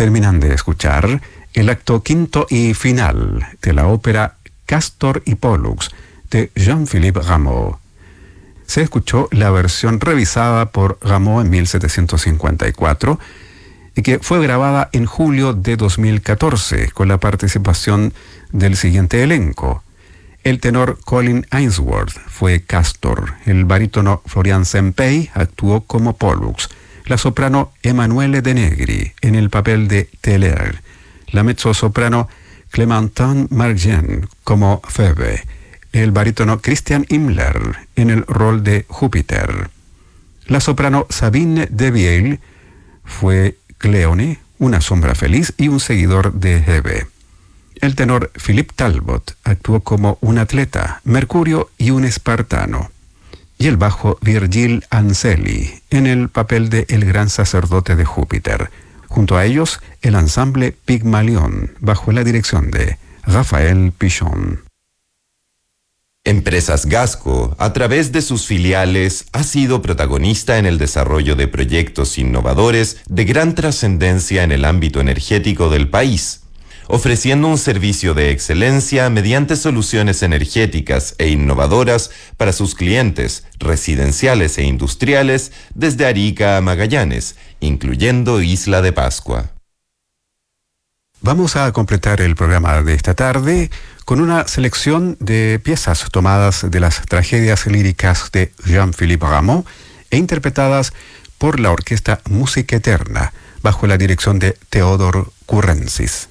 Terminan de escuchar el acto quinto y final de la ópera Castor y Pollux de Jean-Philippe Rameau. Se escuchó la versión revisada por Rameau en 1754 y que fue grabada en julio de 2014 con la participación del siguiente elenco. El tenor Colin Ainsworth fue Castor, el barítono Florian Sempey actuó como Pollux, la soprano Emanuele De Negri en el papel de Teller, la mezzosoprano Clémentine Margien como Phoebe, el barítono Christian Himmler en el rol de Júpiter. La soprano Sabine Devielle fue Cleone, una sombra feliz y un seguidor de Hebe. El tenor Philippe Talbot actuó como un atleta, Mercurio y un espartano. Y el bajo Virgil Anseli en el papel de el gran sacerdote de Júpiter. Junto a ellos, el ensamble Pygmalion, bajo la dirección de Rafael Pichon. Empresas Gasco, a través de sus filiales, ha sido protagonista en el desarrollo de proyectos innovadores de gran trascendencia en el ámbito energético del país, ofreciendo un servicio de excelencia mediante soluciones energéticas e innovadoras para sus clientes residenciales e industriales desde Arica a Magallanes, incluyendo Isla de Pascua. Vamos a completar el programa de esta tarde con una selección de piezas tomadas de las tragedias líricas de Jean-Philippe Rameau e interpretadas por la orquesta Música Eterna, bajo la dirección de Theodor Currensis.